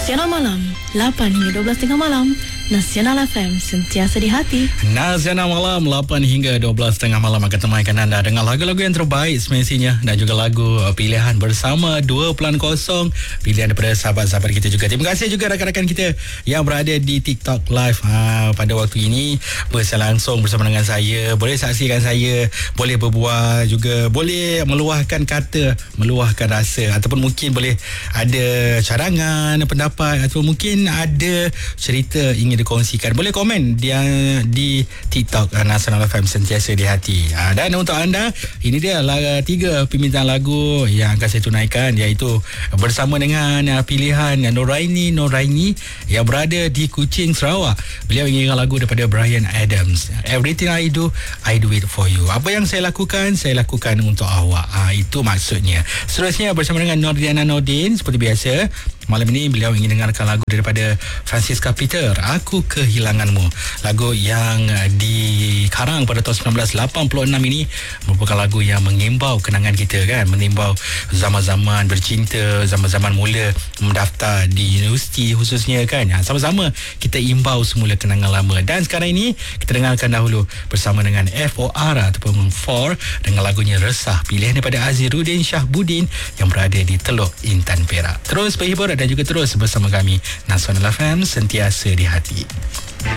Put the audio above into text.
Siaran Malam 8 hingga 12 tengah malam. Nasional FM, sentiasa di hati. Nasional Malam 8 hingga 12 tengah malam akan temankan anda dengan lagu-lagu yang terbaik semestinya, dan juga lagu pilihan bersama 2.0 pilihan daripada sahabat-sahabat kita juga. Terima kasih juga rakan-rakan kita yang berada di TikTok Live pada waktu ini bersama langsung bersama dengan saya. Boleh saksikan saya, boleh berbual juga, boleh meluahkan kata, meluahkan rasa, ataupun mungkin boleh ada cadangan, pendapat, atau mungkin ada cerita ingin dikongsikan. Boleh komen di TikTok Nasional FM, sentiasa di hati. Dan untuk anda, ini dia 3 permintaan lagu yang akan saya tunaikan, iaitu bersama dengan pilihan Noraini yang berada di Kuching, Sarawak. Beliau inginkan lagu daripada Bryan Adams, Everything I Do It For You. Apa yang saya lakukan untuk awak. Itu maksudnya. Seterusnya bersama dengan Nordiana Nordin, seperti biasa. Malam ini beliau ingin dengarkan lagu daripada Francisca Peter, Aku Kehilanganmu. Lagu yang dikarang pada tahun 1986 ini merupakan lagu yang mengimbau kenangan kita kan, mengimbau zaman-zaman bercinta, zaman-zaman mula mendaftar di universiti khususnya kan. Sama-sama kita imbau semula kenangan lama. Dan sekarang ini kita dengarkan dahulu bersama dengan FOR ataupun FOR dengan lagunya Resah, pilihan daripada Aziruddin Syahbudin yang berada di Teluk Intan Perak. Terus berhibur dan juga terus bersama kami Nasional FM, sentiasa di hati.